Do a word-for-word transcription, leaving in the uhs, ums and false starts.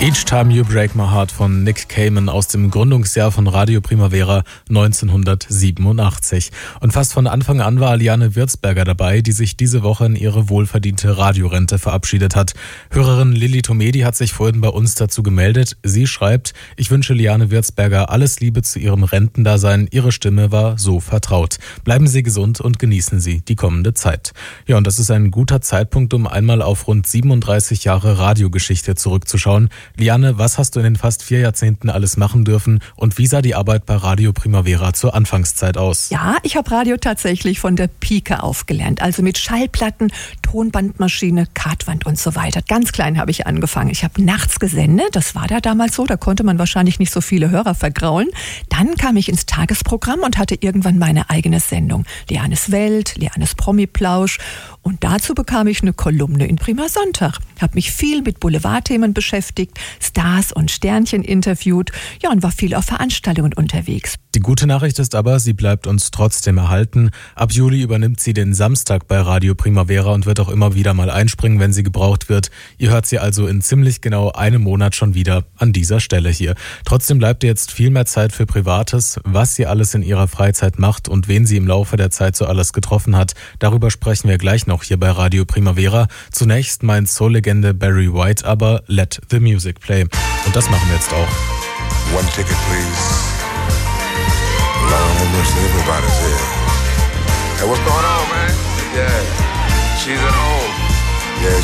Each Time You Break My Heart von Nick Cayman aus dem Gründungsjahr von Radio Primavera neunzehnhundertsiebenundachtzig. Und fast von Anfang an war Liane Würzberger dabei, die sich diese Woche in ihre wohlverdiente Radiorente verabschiedet hat. Hörerin Lilly Tomedi hat sich vorhin bei uns dazu gemeldet. Sie schreibt: Ich wünsche Liane Würzberger alles Liebe zu ihrem Rentendasein. Ihre Stimme war so vertraut. Bleiben Sie gesund und genießen Sie die kommende Zeit. Ja, und das ist ein guter Zeitpunkt, um einmal auf rund siebenunddreißig Jahre Radiogeschichte zurückzuschauen. Liane, was hast du in den fast vier Jahrzehnten alles machen dürfen und wie sah die Arbeit bei Radio Primavera zur Anfangszeit aus? Ja, ich habe Radio tatsächlich von der Pike auf gelernt, also mit Schallplatten, Tonbandmaschine, Kartwand und so weiter. Ganz klein habe ich angefangen. Ich habe nachts gesendet, das war da damals so, da konnte man wahrscheinlich nicht so viele Hörer vergraulen. Dann kam ich ins Tagesprogramm und hatte irgendwann meine eigene Sendung. Lianes Welt, Lianes Promi-Plausch. Und dazu bekam ich eine Kolumne in Prima Sonntag. Habe mich viel mit Boulevardthemen beschäftigt, Stars und Sternchen interviewt, ja, und war viel auf Veranstaltungen unterwegs. Die gute Nachricht ist aber, sie bleibt uns trotzdem erhalten. Ab Juli übernimmt sie den Samstag bei Radio Primavera und wird auch immer wieder mal einspringen, wenn sie gebraucht wird. Ihr hört sie also in ziemlich genau einem Monat schon wieder an dieser Stelle hier. Trotzdem bleibt ihr jetzt viel mehr Zeit für Privates. Was sie alles in ihrer Freizeit macht und wen sie im Laufe der Zeit so alles getroffen hat, darüber sprechen wir gleich noch hier bei Radio Primavera. Zunächst meint Soul-Legende Barry White aber Let the Music Play. Und das machen wir jetzt auch. One ticket, please. Lord have mercy, everybody's here. Hey, what's going on, man? Yeah, she's at home. Yeah,